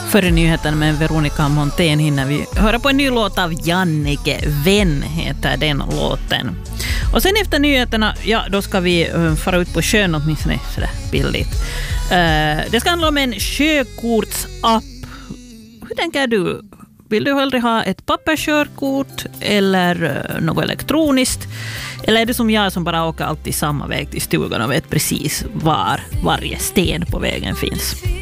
Före nyheten med Veronica Montén hinner vi höra på en ny låt av Jannike. Vän heter den låten. Och sen efter nyheterna, ja, då ska vi fara ut på sjön åtminstone sådär billigt. Det ska handla om en sjökortsapp. Hur tänker du? Vill du hellre ha ett papperskörkort eller något elektroniskt? Eller är det som jag som bara åker alltid samma väg till stugan och vet precis var varje sten på vägen finns?